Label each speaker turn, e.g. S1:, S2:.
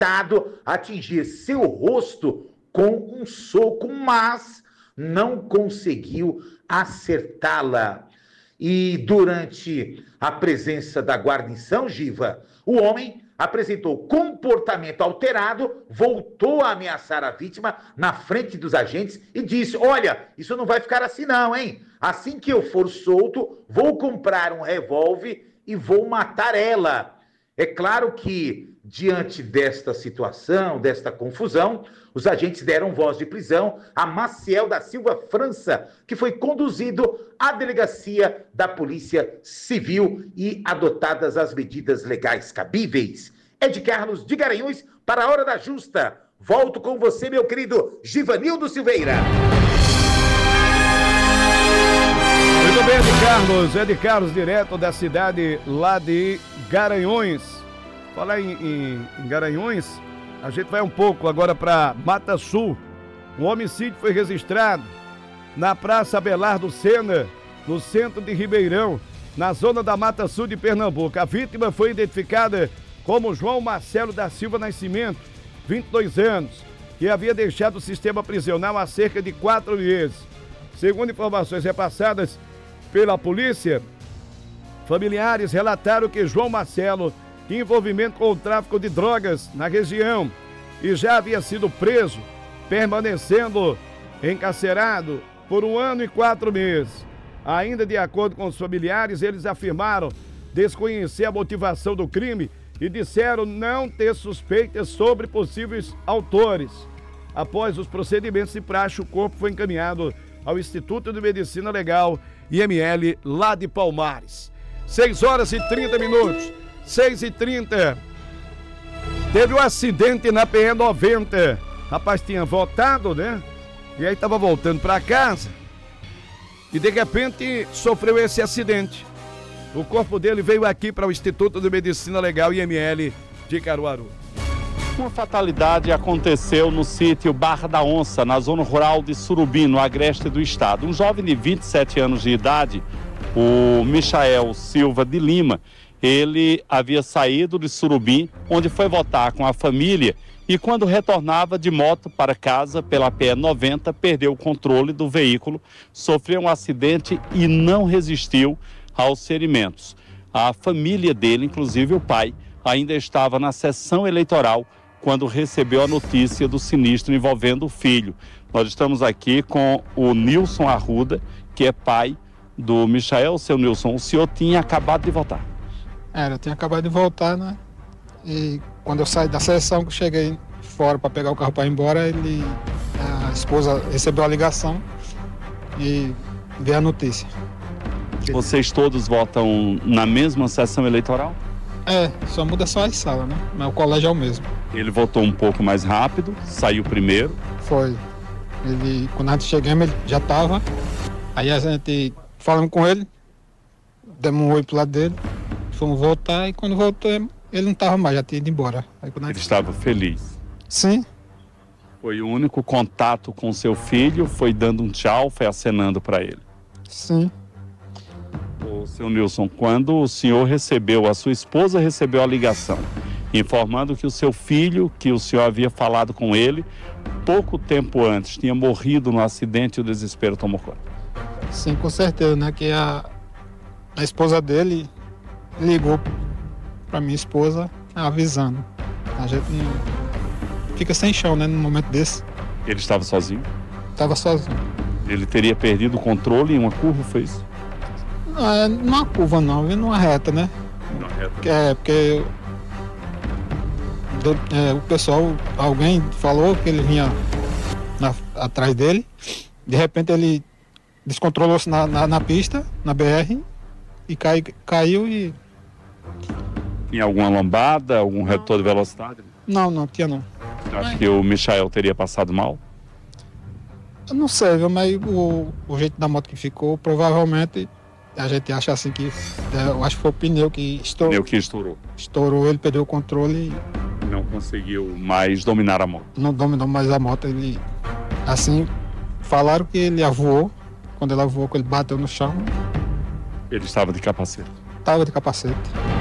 S1: tentado atingir seu rosto com um soco, mas não conseguiu acertá-la. E durante a presença da guarnição, Giva, o homem apresentou comportamento alterado, voltou a ameaçar a vítima na frente dos agentes e disse: olha, isso não vai ficar assim não, hein? Assim que eu for solto, vou comprar um revólver e vou matar ela. É claro que, diante desta situação, desta confusão, os agentes deram voz de prisão a Maciel da Silva França, que foi conduzido à delegacia da Polícia Civil e adotadas as medidas legais cabíveis. Ed Carlos de Garanhuns para a Hora da Justa. Volto com você, meu querido Givanildo Silveira.
S2: Muito bem, Ed Carlos, direto da cidade lá de Garanhuns. Falar em Garanhuns, a gente vai um pouco agora para Mata Sul. Um homicídio foi registrado na Praça Abelardo Sena, no centro de Ribeirão, na zona da Mata Sul de Pernambuco. A vítima foi identificada como João Marcelo da Silva Nascimento, 22 anos, que havia deixado o sistema prisional há cerca de 4 meses. Segundo informações repassadas pela polícia, familiares relataram que João Marcelo tinha envolvimento com o tráfico de drogas na região e já havia sido preso, permanecendo encarcerado por 1 ano e 4 meses. Ainda de acordo com os familiares, eles afirmaram desconhecer a motivação do crime e disseram não ter suspeitas sobre possíveis autores. Após os procedimentos de praxe, o corpo foi encaminhado ao Instituto de Medicina Legal, IML, lá de Palmares. 6h30. 6h30. Teve um acidente na PE90. Rapaz tinha voltado, né? E aí tava voltando para casa. E de repente sofreu esse acidente. O corpo dele veio aqui para o Instituto de Medicina Legal, IML, de Caruaru.
S3: Uma fatalidade aconteceu no sítio Barra da Onça, na zona rural de Surubim, no agreste do estado. Um jovem de 27 anos de idade, o Michael Silva de Lima, ele havia saído de Surubim, onde foi votar com a família, e quando retornava de moto para casa pela PE 90, perdeu o controle do veículo, sofreu um acidente e não resistiu aos ferimentos. A família dele, inclusive o pai, ainda estava na sessão eleitoral quando recebeu a notícia do sinistro envolvendo o filho. Nós estamos aqui com o Nilson Arruda, que é pai do Michael. Seu Nilson, o senhor tinha acabado de votar?
S4: Eu tinha acabado de voltar, né? E quando eu saí da sessão, que eu cheguei fora para pegar o carro para ir embora, a esposa recebeu a ligação e veio a notícia.
S3: Vocês todos votam na mesma sessão eleitoral?
S4: Só muda só as salas, né? Mas o colégio é o mesmo.
S3: Ele votou um pouco mais rápido, saiu primeiro.
S4: Foi. Quando a gente chegamos, ele já estava. Aí a gente falamos com ele, demos um oi pro lado dele, fomos voltar e quando voltamos, ele não estava mais, já tinha ido embora. Aí,
S3: ele estava feliz?
S4: Sim.
S3: Foi o único contato com seu filho, foi dando um tchau, foi acenando para ele?
S4: Sim.
S3: Ô, seu Nilson, quando o senhor recebeu, a sua esposa recebeu a ligação, informando que o seu filho, que o senhor havia falado com ele, pouco tempo antes, tinha morrido no acidente e o desespero tomou conta?
S4: Sim, com certeza, né? Que a esposa dele ligou para minha esposa avisando. A gente não fica sem chão, né? Num momento desse.
S3: Ele estava sozinho?
S4: Estava sozinho.
S3: Ele teria perdido o controle em uma curva, foi isso?
S4: Não, numa curva não, numa reta, né?
S3: Numa reta?
S4: Porque o pessoal, alguém falou que ele vinha atrás dele, de repente ele descontrolou-se na pista, na BR, e caiu e...
S3: Tinha alguma lombada, algum redutor de velocidade?
S4: Não tinha não.
S3: Acho que o Michael teria passado mal?
S4: Eu não sei, mas o jeito da moto que ficou, provavelmente, a gente acha assim que... Eu acho que foi o pneu que estourou.
S3: Pneu que estourou.
S4: Estourou, ele perdeu o controle e...
S3: Não conseguiu mais dominar a moto.
S4: Não dominou mais a moto, ele... Assim, falaram que ele voou. Quando ela voou, que ele bateu no chão.
S3: Ele estava de capacete?
S4: Estava de capacete.